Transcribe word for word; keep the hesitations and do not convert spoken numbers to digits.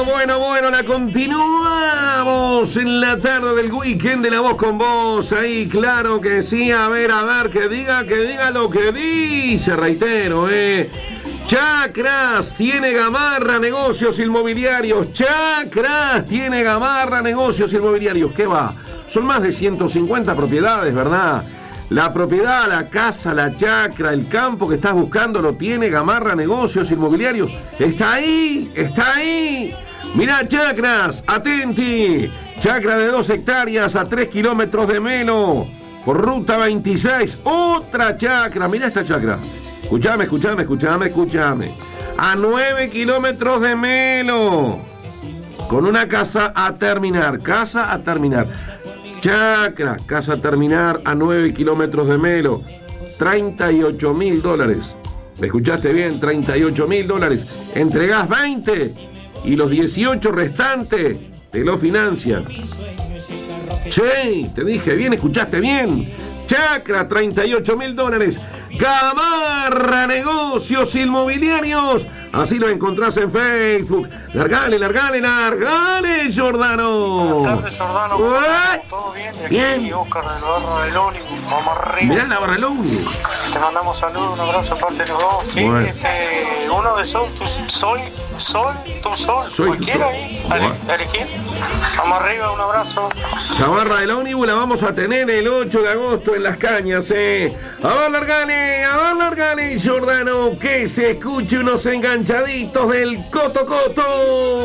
bueno, bueno, la continuamos en la tarde del weekend de La Voz con Vos. Ahí, claro que sí. A ver, a ver, que diga, que diga lo que dice. Reitero, eh. Chacras tiene Gamarra Negocios Inmobiliarios. Chacras tiene Gamarra Negocios Inmobiliarios. ¿Qué va? Son más de ciento cincuenta propiedades, ¿verdad? La propiedad, la casa, la chacra, el campo que estás buscando lo tiene Gamarra Negocios Inmobiliarios. Está ahí, está ahí. Mirá, Chacras, atenti. Chacra de dos hectáreas a tres kilómetros de Melo. Por ruta veintiséis. Otra chacra. Mirá esta chacra. Escuchame, escuchame, escuchame, escuchame. A nueve kilómetros de Melo. Con una casa a terminar. Casa a terminar. Chacra, casa a terminar a nueve kilómetros de Melo. treinta y ocho mil dólares. ¿Me escuchaste bien? treinta y ocho mil dólares. Entregás veinte y los dieciocho restantes te lo financian. Sí, te dije bien, escuchaste bien. Chacra, treinta y ocho mil dólares. Gamarra Negocios Inmobiliarios. Así lo encontrás en Facebook. Largale, largale, largale, Jordano. Buenas tardes, Jordano. ¿Eh? ¿Todo bien? Y aquí Bien. Oscar de la barra del ónibus. Vamos arriba. Mirá la barra del ómnibus. Te mandamos saludos, un abrazo de parte de los dos. Sí, Bueno. este, uno de Sol, tu, soy, Sol, tu Sol, Soy tu cualquiera Sol. ahí. Bueno. Ale- elegir. Vamos arriba, un abrazo. Esa barra del ómnibus la vamos a tener el ocho de agosto en Las Cañas, eh. A ver, largale, a ver, largale, Jordano, que se escuche unos enganchaditos del Coto Coto.